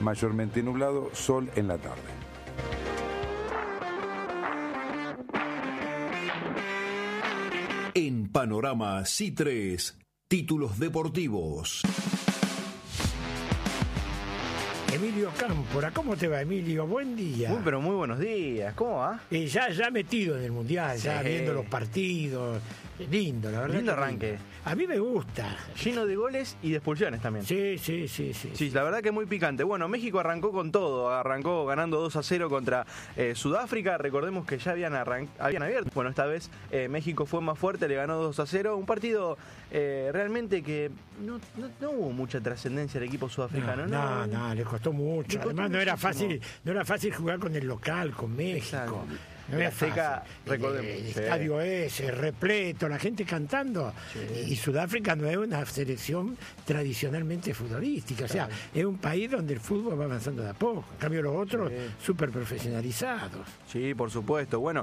mayormente nublado, sol en la tarde. En Panorama C3, títulos deportivos. Emilio Cámpora, ¿cómo te va, Emilio? Buen día. Pero muy buenos días, ¿cómo va? Ya metido en el Mundial, Sí. ya viendo los partidos. Lindo, la verdad. Lindo arranque. Lindo. A mí me gusta. Lleno de goles y de expulsiones también. Sí. Sí, la verdad que muy picante. Bueno, México arrancó con todo, arrancó ganando 2-0 contra Sudáfrica. Recordemos que ya habían abierto. Bueno, esta vez México fue más fuerte, le ganó 2-0. Un partido realmente que no hubo mucha trascendencia del equipo sudafricano. No, le costó mucho. Además no era fácil jugar con el local, con México. Exacto. No era Azteca, fácil. recordemos. El estadio ese, repleto, la gente cantando. Sí. Y Sudáfrica no es una selección tradicionalmente futbolística. O sea, es un país donde el fútbol va avanzando de a poco. En cambio, los otros, súper profesionalizados. Sí, por supuesto. Bueno,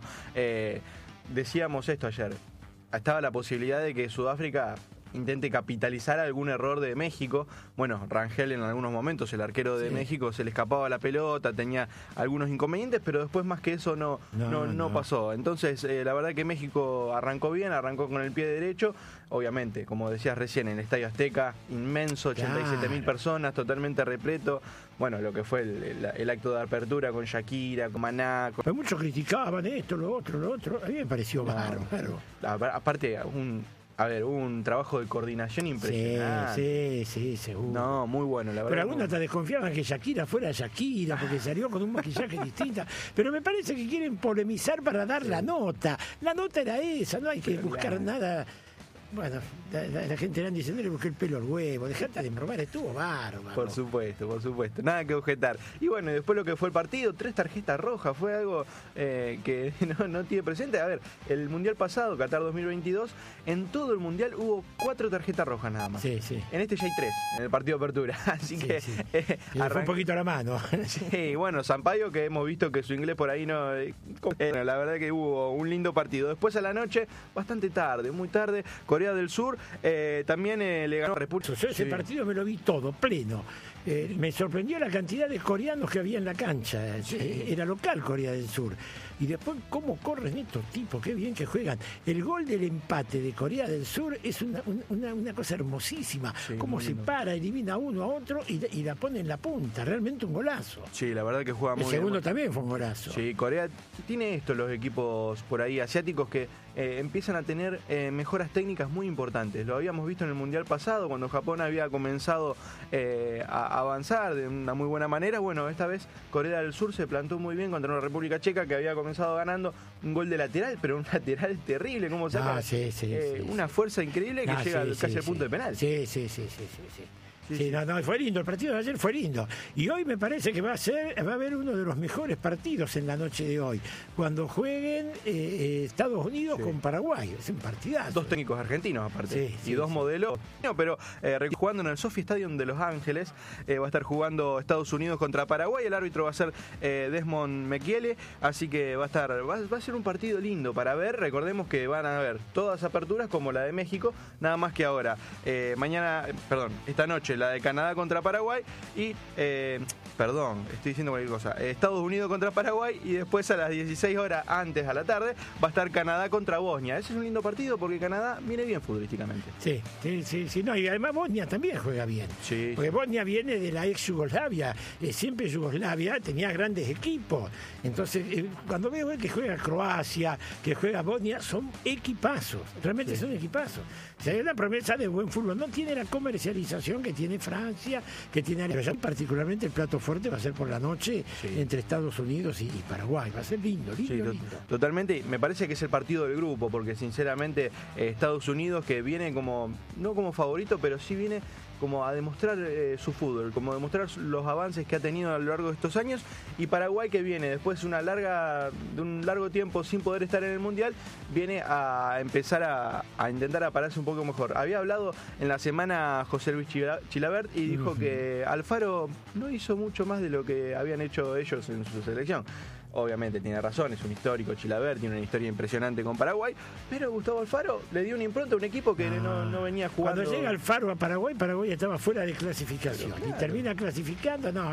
decíamos esto ayer. Estaba la posibilidad de que Sudáfrica intente capitalizar algún error de México. Bueno, Rangel en algunos momentos, el arquero de México, se le escapaba la pelota, tenía algunos inconvenientes, pero después más que eso no pasó. Entonces, la verdad que México arrancó bien, arrancó con el pie derecho. Obviamente, como decías recién, en el Estadio Azteca, inmenso, 87.000 personas, totalmente repleto. Bueno, lo que fue el acto de apertura con Shakira, con Maná. Pero muchos criticaban esto, lo otro. A mí me pareció bárbaro. Aparte, hubo un trabajo de coordinación impresionante. Sí, seguro. No, muy bueno, la verdad. Pero algunos hasta desconfiaban que Shakira fuera Shakira, porque salió con un maquillaje distinto. Pero me parece que quieren polemizar para dar la nota. La nota era esa, no hay que buscar nada. Bueno, la gente era diciendo le busqué el pelo al huevo, dejate de embromar, estuvo bárbaro. Por supuesto, nada que objetar. Y bueno, después lo que fue el partido, 3 tarjetas rojas, fue algo que no tiene presente. A ver, el Mundial pasado, Qatar 2022, en todo el Mundial hubo 4 tarjetas rojas nada más. Sí. En este ya hay 3, en el partido de apertura. Así que fue un poquito a la mano. Sí, bueno, Sampaio, que hemos visto que su inglés por ahí no... la verdad que hubo un lindo partido. Después a la noche, bastante tarde, muy tarde, Corea del Sur también le ganó a República. Ese partido me lo vi todo, pleno. Me sorprendió la cantidad de coreanos que había en la cancha. Era local Corea del Sur. Y después, cómo corren estos tipos, qué bien que juegan. El gol del empate de Corea del Sur es una cosa hermosísima. Cómo se para, elimina uno a otro y la pone en la punta. Realmente un golazo. Sí, la verdad que juega muy bien. El segundo también fue un golazo. Sí, Corea tiene esto, los equipos por ahí asiáticos que empiezan a tener mejoras técnicas muy importantes. Lo habíamos visto en el Mundial pasado, cuando Japón había comenzado a avanzar de una muy buena manera. Bueno, esta vez Corea del Sur se plantó muy bien contra una República Checa que había comenzado ganando un gol de lateral, pero un lateral terrible, como saca una fuerza increíble que llega casi al punto de penal. Sí, fue lindo, el partido de ayer fue lindo. Y hoy me parece que va a haber uno de los mejores partidos en la noche de hoy, cuando jueguen Estados Unidos con Paraguay. Es un partidazo. 2 técnicos argentinos aparte, y 2 modelos. Pero jugando en el Sophie Stadium de Los Ángeles, va a estar jugando Estados Unidos contra Paraguay. El árbitro va a ser Desmond Mekiele, así que va a ser un partido lindo para ver. Recordemos que van a haber todas aperturas como la de México, nada más que ahora. Esta noche la de Canadá contra Paraguay y, estoy diciendo cualquier cosa, Estados Unidos contra Paraguay, y después a las 16 horas antes a la tarde va a estar Canadá contra Bosnia. Ese es un lindo partido porque Canadá viene bien futbolísticamente. Sí, no, y además Bosnia también juega bien. Sí. Porque Bosnia viene de la ex Yugoslavia, siempre Yugoslavia tenía grandes equipos. Entonces, cuando veo que juega Croacia, que juega Bosnia, son equipazos, realmente son equipazos. O sea, es la promesa de buen fútbol. No tiene la comercialización que tiene Francia, que tiene Alemania. Particularmente el plato fuerte va a ser por la noche entre Estados Unidos y Paraguay. Va a ser lindo. Totalmente. Me parece que es el partido del grupo, porque sinceramente Estados Unidos, que viene no como favorito, pero sí viene como a demostrar su fútbol, como a demostrar los avances que ha tenido a lo largo de estos años, y Paraguay, que viene después de un largo tiempo sin poder estar en el Mundial, viene a empezar a intentar apararse un poco mejor. Había hablado en la semana José Luis Chilavert y dijo que Alfaro no hizo mucho más de lo que habían hecho ellos en su selección. Obviamente tiene razón, es un histórico. Chilavert tiene una historia impresionante con Paraguay, pero Gustavo Alfaro le dio una impronta a un equipo que no venía jugando. Cuando llega Alfaro a Paraguay estaba fuera de clasificación, y termina clasificando.